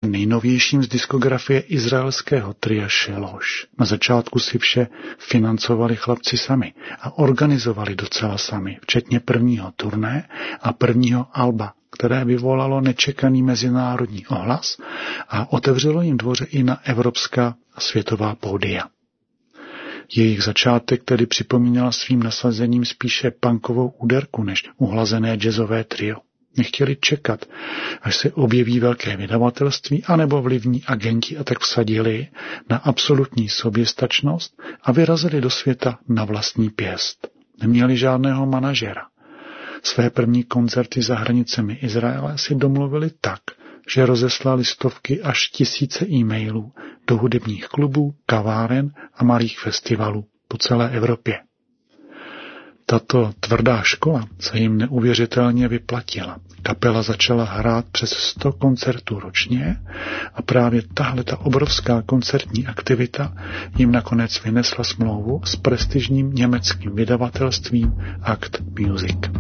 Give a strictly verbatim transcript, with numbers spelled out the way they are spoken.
nejnovějším z diskografie izraelského tria Šeloš. Na začátku si vše financovali chlapci sami a organizovali docela sami, včetně prvního turné a prvního alba, které vyvolalo nečekaný mezinárodní ohlas a otevřelo jim dvoře i na evropská a světová pódia. Jejich začátek tedy připomínal svým nasazením spíše punkovou úderku než uhlazené jazzové trio. Nechtěli čekat, až se objeví velké vydavatelství anebo vlivní agenti a tak vsadili na absolutní soběstačnost a vyrazili do světa na vlastní pěst. Neměli žádného manažera. Své první koncerty za hranicemi Izraele si domluvili tak, že rozeslali stovky až tisíce e-mailů do hudebních klubů, kaváren a malých festivalů po celé Evropě. Tato tvrdá škola se jim neuvěřitelně vyplatila. Kapela začala hrát přes sto koncertů ročně a právě tahle ta obrovská koncertní aktivita jim nakonec vynesla smlouvu s prestižním německým vydavatelstvím Act Music.